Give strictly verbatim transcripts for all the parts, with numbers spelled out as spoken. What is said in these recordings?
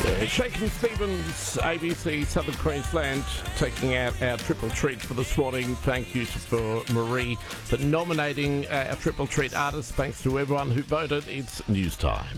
Uh, Shakin Stevens, A B C Southern Queensland, taking out our triple treat for this morning. Thank you for Marie for nominating uh, our triple treat artist. Thanks to everyone who voted. It's news time.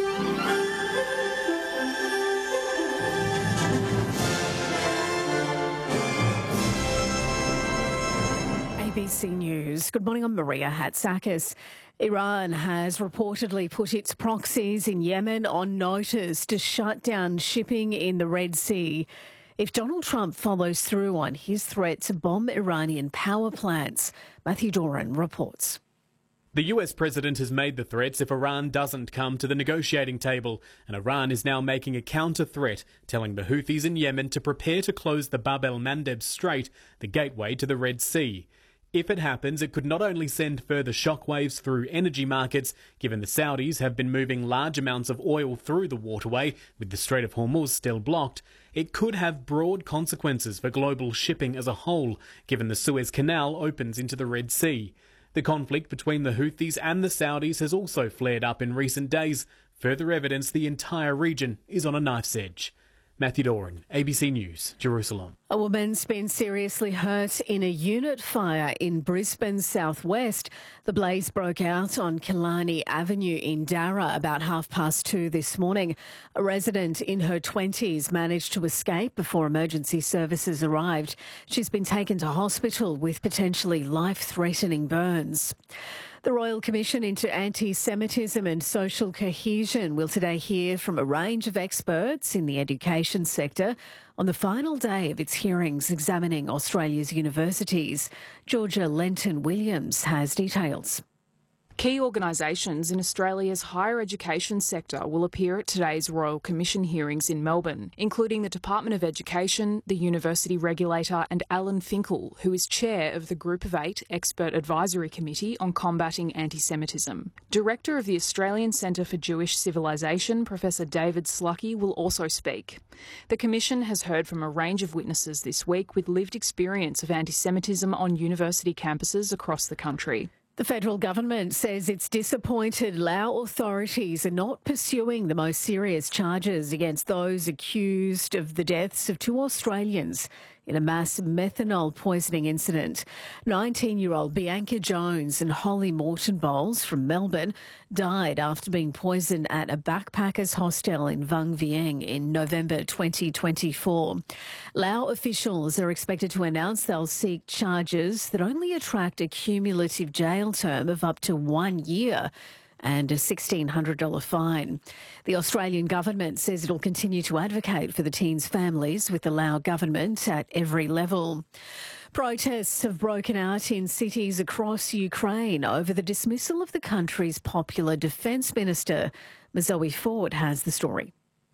A B C News. Good morning, I'm Maria Hatzakis. Iran has reportedly put its proxies in Yemen on notice to shut down shipping in the Red Sea if Donald Trump follows through on his threat to bomb Iranian power plants. Matthew Doran reports. The U S president has made the threats if Iran doesn't come to the negotiating table, and Iran is now making a counter-threat, telling the Houthis in Yemen to prepare to close the Bab el-Mandeb Strait, the gateway to the Red Sea. If it happens, it could not only send further shockwaves through energy markets, given the Saudis have been moving large amounts of oil through the waterway, with the Strait of Hormuz still blocked, it could have broad consequences for global shipping as a whole, given the Suez Canal opens into the Red Sea. The conflict between the Houthis and the Saudis has also flared up in recent days, further evidence the entire region is on a knife's edge. Matthew Doran, A B C News, Jerusalem. A woman's been seriously hurt in a unit fire in Brisbane's southwest. The blaze broke out on Killarney Avenue in Darra about half past two this morning. A resident in her twenties managed to escape before emergency services arrived. She's been taken to hospital with potentially life-threatening burns. The Royal Commission into Anti-Semitism and Social Cohesion will today hear from a range of experts in the education sector on the final day of its hearings examining Australia's universities. Georgia Lenton-Williams has details. Key organisations in Australia's higher education sector will appear at today's Royal Commission hearings in Melbourne, including the Department of Education, the University Regulator and Alan Finkel, who is chair of the Group of Eight Expert Advisory Committee on Combating Anti-Semitism. Director of the Australian Centre for Jewish Civilisation, Professor David Slucky, will also speak. The Commission has heard from a range of witnesses this week with lived experience of anti-Semitism on university campuses across the country. The federal government says it's disappointed Lao authorities are not pursuing the most serious charges against those accused of the deaths of two Australians in a mass methanol poisoning incident. nineteen-year-old Bianca Jones and Holly Morton Bowles from Melbourne died after being poisoned at a backpackers hostel in Vang Vieng in November twenty twenty-four. Lao officials are expected to announce they'll seek charges that only attract a cumulative jail term of up to one year and a sixteen hundred dollars fine. The Australian government says it'll continue to advocate for the teens' families with the Lao government at every level. Protests have broken out in cities across Ukraine over the dismissal of the country's popular defence minister. Zoe Ford has the story.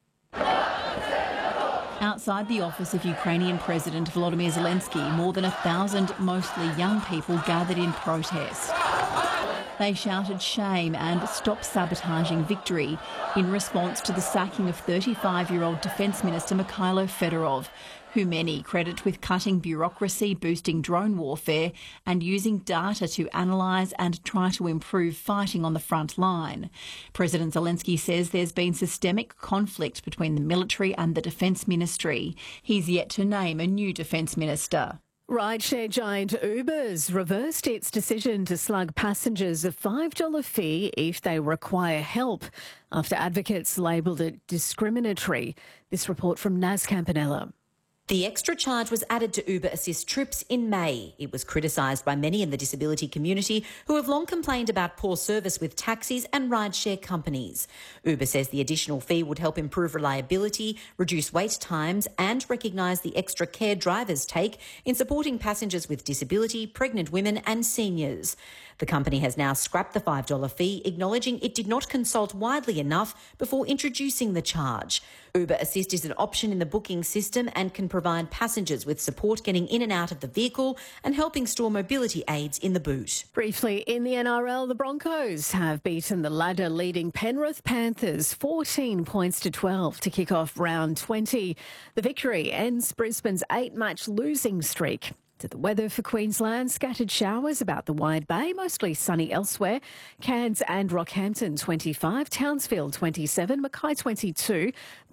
Outside the office of Ukrainian President Volodymyr Zelensky, more than a thousand, mostly young people, gathered in protest. They shouted shame and stop sabotaging victory in response to the sacking of thirty-five-year-old Defence Minister Mikhailo Fedorov, who many credit with cutting bureaucracy, boosting drone warfare and using data to analyse and try to improve fighting on the front line. President Zelensky says there's been systemic conflict between the military and the Defence Ministry. He's yet to name a new Defence Minister. Rideshare giant Uber's reversed its decision to slug passengers a five dollars fee if they require help after advocates labelled it discriminatory. This report from Naz Campanella. The extra charge was added to Uber Assist trips in May. It was criticised by many in the disability community who have long complained about poor service with taxis and rideshare companies. Uber says the additional fee would help improve reliability, reduce wait times and recognise the extra care drivers take in supporting passengers with disability, pregnant women and seniors. The company has now scrapped the five dollars fee, acknowledging it did not consult widely enough before introducing the charge. Uber Assist is an option in the booking system and can provide passengers with support getting in and out of the vehicle and helping store mobility aids in the boot. Briefly, in the N R L, the Broncos have beaten the ladder-leading Penrith Panthers fourteen points to twelve to kick off round twenty. The victory ends Brisbane's eight-match losing streak. To the weather for Queensland, scattered showers about the Wide Bay, mostly sunny elsewhere. Cairns and Rockhampton twenty-five, Townsville twenty-seven, Mackay twenty-two.